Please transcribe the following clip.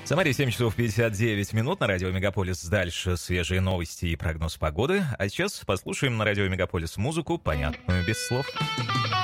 В Самаре 7 часов 59 минут. На радио Мегаполис дальше свежие новости и прогноз погоды. А сейчас послушаем на радио Мегаполис музыку, понятную без слов.